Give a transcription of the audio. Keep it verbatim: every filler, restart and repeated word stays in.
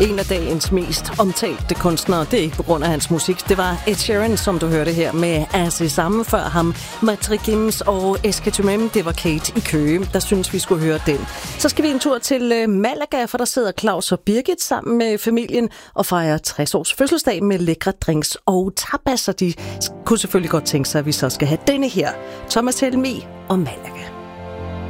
En af dagens mest omtalte kunstnere, det er ikke på grund af hans musik, det var Ed Sheeran, som du hørte her med As I sammen før ham. Matrikins og Esketumem, det var Kate i Køge, der synes vi skulle høre den. Så skal vi en tur til Malaga, for der sidder Claus og Birgit sammen med familien og fejrer tres års fødselsdag med lækre drinks og tapas, og de kunne selvfølgelig godt tænke sig, at vi så skal have denne her. Thomas Helmi og Malaga.